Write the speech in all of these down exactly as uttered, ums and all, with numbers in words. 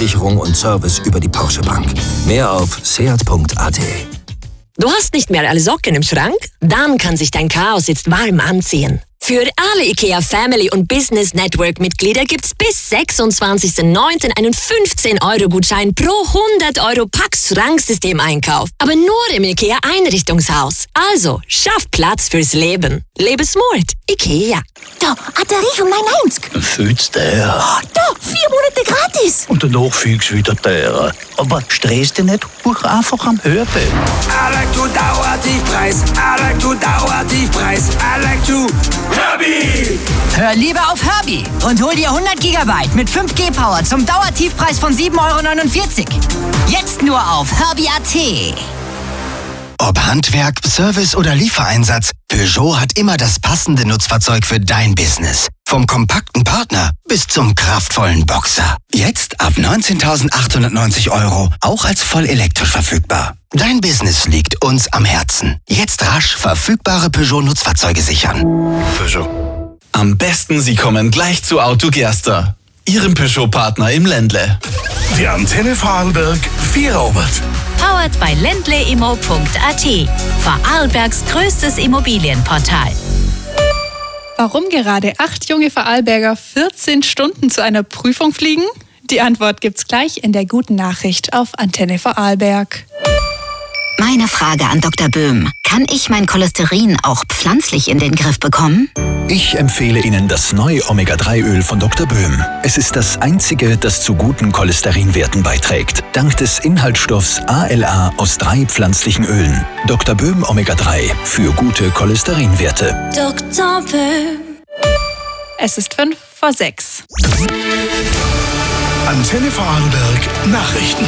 Absicherung und Service über die Porsche Bank. Mehr auf seat punkt a t. Du hast nicht mehr alle Socken im Schrank? Dann kann sich dein Chaos jetzt warm anziehen. Für alle IKEA Family und Business Network Mitglieder gibt's bis sechsundzwanzigsten neunten einen fünfzehn Euro Gutschein pro hundert Euro Pax-Schranksystem-Einkauf. Aber nur im IKEA Einrichtungshaus. Also, schaff Platz fürs Leben. Lebe smart. IKEA. Da, Batterie von mein Einzig. Fühlst der? Oh, da, vier Monate gratis. Und danach fügst du wieder der. Aber stresst dich nicht, buch einfach am Hörbild. Elektro Dauertiefpreis, Elektro Dauertiefpreis, Elektro Herbie! Hör lieber auf Herbie und hol dir hundert Gigabyte mit fünf G Power zum Dauertiefpreis von sieben Euro neunundvierzig. Jetzt nur auf herbie punkt a t. Ob Handwerk, Service oder Liefereinsatz, Peugeot hat immer das passende Nutzfahrzeug für dein Business. Vom kompakten Partner bis zum kraftvollen Boxer. Jetzt ab neunzehntausendachthundertneunzig Euro, auch als voll elektrisch verfügbar. Dein Business liegt uns am Herzen. Jetzt rasch verfügbare Peugeot-Nutzfahrzeuge sichern. Peugeot. Am besten, Sie kommen gleich zu Auto Gerster, Ihrem Peugeot-Partner im Ländle. Die Antenne Vorarlberg Vierobert. Powered bei ländle immo punkt a t. Vorarlbergs größtes Immobilienportal. Warum gerade acht junge Vorarlberger vierzehn Stunden zu einer Prüfung fliegen? Die Antwort gibt's gleich in der guten Nachricht auf Antenne Vorarlberg. Meine Frage an Doktor Böhm. Kann ich mein Cholesterin auch pflanzlich in den Griff bekommen? Ich empfehle Ihnen das neue Omega drei Öl von Doktor Böhm. Es ist das einzige, das zu guten Cholesterinwerten beiträgt. Dank des Inhaltsstoffs A L A aus drei pflanzlichen Ölen. Doktor Böhm Omega drei für gute Cholesterinwerte. Doktor Böhm. Es ist fünf vor sechs. Antenne Vorarlberg Nachrichten.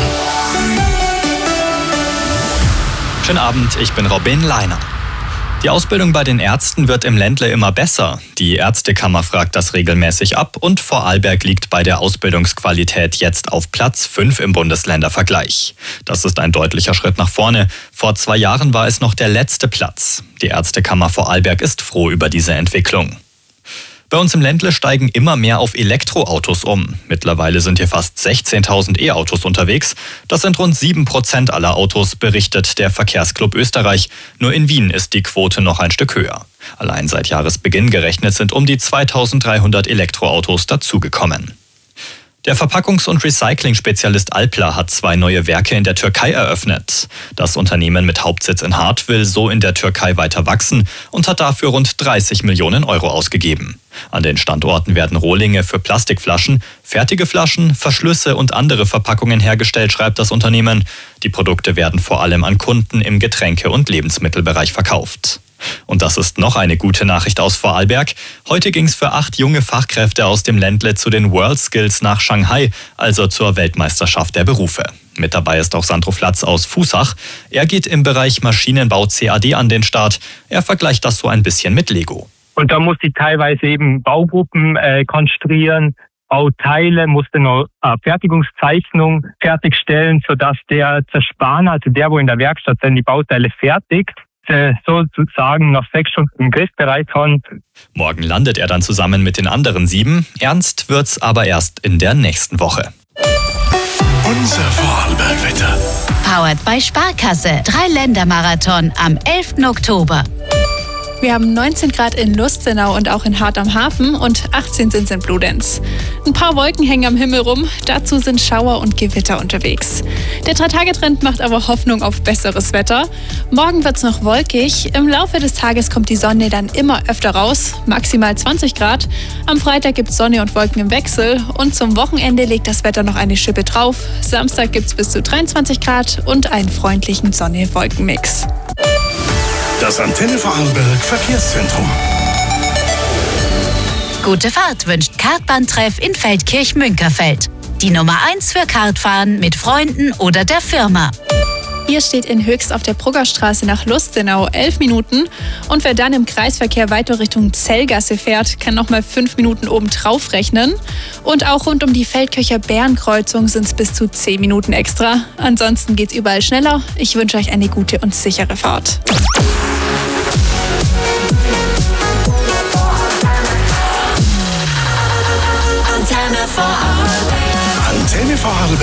Schönen Abend, ich bin Robin Leiner. Die Ausbildung bei den Ärzten wird im Ländle immer besser. Die Ärztekammer fragt das regelmäßig ab und Vorarlberg liegt bei der Ausbildungsqualität jetzt auf Platz fünf im Bundesländervergleich. Das ist ein deutlicher Schritt nach vorne. Vor zwei Jahren war es noch der letzte Platz. Die Ärztekammer Vorarlberg ist froh über diese Entwicklung. Bei uns im Ländle steigen immer mehr auf Elektroautos um. Mittlerweile sind hier fast sechzehntausend E-Autos unterwegs. Das sind rund sieben Prozent aller Autos, berichtet der Verkehrsclub Österreich. Nur in Wien ist die Quote noch ein Stück höher. Allein seit Jahresbeginn gerechnet sind um die zweitausenddreihundert Elektroautos dazugekommen. Der Verpackungs- und Recycling-Spezialist Alpla hat zwei neue Werke in der Türkei eröffnet. Das Unternehmen mit Hauptsitz in Hart will so in der Türkei weiter wachsen und hat dafür rund dreißig Millionen Euro ausgegeben. An den Standorten werden Rohlinge für Plastikflaschen, fertige Flaschen, Verschlüsse und andere Verpackungen hergestellt, schreibt das Unternehmen. Die Produkte werden vor allem an Kunden im Getränke- und Lebensmittelbereich verkauft. Und das ist noch eine gute Nachricht aus Vorarlberg. Heute ging es für acht junge Fachkräfte aus dem Ländle zu den World Skills nach Shanghai, also zur Weltmeisterschaft der Berufe. Mit dabei ist auch Sandro Flatz aus Fußach. Er geht im Bereich Maschinenbau C A D an den Start. Er vergleicht das so ein bisschen mit Lego. Und da musste ich teilweise eben Baugruppen äh, konstruieren, Bauteile, musste noch eine Fertigungszeichnung fertigstellen, sodass der Zerspaner, also der, wo in der Werkstatt dann die Bauteile fertigt, sozusagen nach sechs Stunden griffbereit kann. Morgen landet er dann zusammen mit den anderen sieben. Ernst wird's aber erst in der nächsten Woche. Unser Vorarlberg-Wetter. Powered bei Sparkasse. Drei-Länder-Marathon am elften Oktober. Wir haben neunzehn Grad in Lustenau und auch in Hart am Hafen und achtzehn sind es in Bludenz. Ein paar Wolken hängen am Himmel rum, dazu sind Schauer und Gewitter unterwegs. Der Drei-Tage-Trend macht aber Hoffnung auf besseres Wetter. Morgen wird es noch wolkig, im Laufe des Tages kommt die Sonne dann immer öfter raus, maximal zwanzig Grad. Am Freitag gibt es Sonne und Wolken im Wechsel und zum Wochenende legt das Wetter noch eine Schippe drauf. Samstag gibt es bis zu dreiundzwanzig Grad und einen freundlichen Sonne-Wolken-Mix. Das Antenne Vorarlberg Verkehrszentrum. Gute Fahrt wünscht Kartbahntreff in Feldkirch-Münkerfeld. Die Nummer eins für Kartfahren mit Freunden oder der Firma. Ihr steht in Höchst auf der Bruggerstraße nach Lustenau elf Minuten und wer dann im Kreisverkehr weiter Richtung Zellgasse fährt, kann nochmal fünf Minuten obendrauf rechnen. Und auch rund um die Feldkircher Bärenkreuzung sind es bis zu zehn Minuten extra. Ansonsten geht's überall schneller. Ich wünsche euch eine gute und sichere Fahrt. Antenne Vorarlberg. Antenne Vorarlberg.